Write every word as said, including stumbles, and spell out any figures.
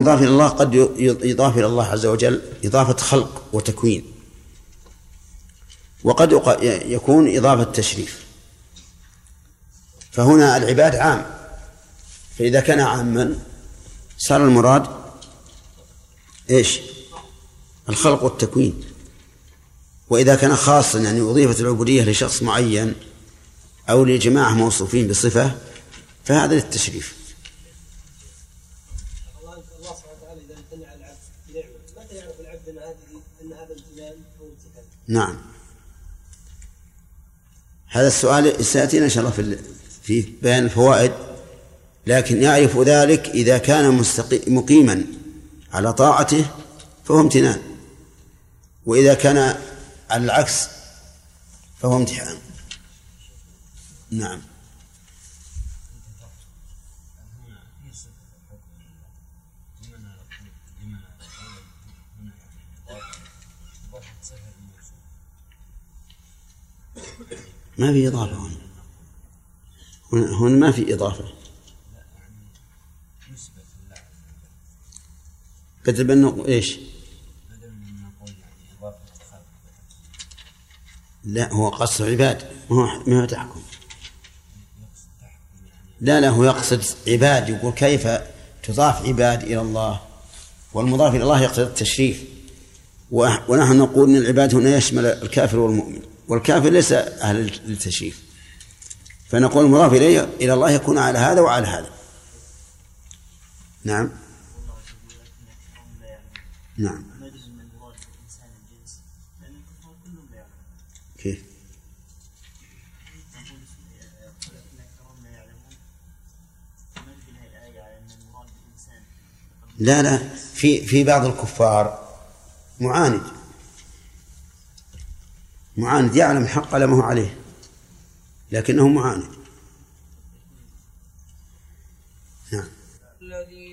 المضاف إلى الله قد يضاف إلى الله عز وجل إضافة خلق وتكوين، وقد يكون إضافة تشريف. فهنا العباد عام، فإذا كان عاما صار المراد إيش؟ الخلق والتكوين. وإذا كان خاصا يعني أضيفت العبودية لشخص معين أو لجماعة موصوفين بصفة فهذا للتشريف. الله سبحانه وتعالى إذا امتنع العبد بنعمة متى يعرف العبد أن هذه أن هذا امتنان أو امتثال؟ نعم، هذا السؤال سيأتينا إن شاء الله في في بيان الفوائد، لكن يعرف ذلك إذا كان مقيما على طاعته فهو امتنان، وإذا كان على العكس فهو امتحان. نعم. ما في إضافة هنا، هنا ما في إضافة. كتب أنه إيش؟ لا، هو قصد عباد، ما هو تحكم. لا لا، هو يقصد عباد، يقول كيف تضاف عباد إلى الله، والمضاف إلى الله يقصد التشريف، ونحن نقول أن العباد هنا يشمل الكافر والمؤمن، والكافر ليس أهل للتشريف، فنقول المضاف إليه إلى الله يكون على هذا وعلى هذا. نعم نعم. كيف؟ لا لا، في في بعض الكفار معاند معاند يعلم الحق على ما هو عليه لكنه معاند. نعم.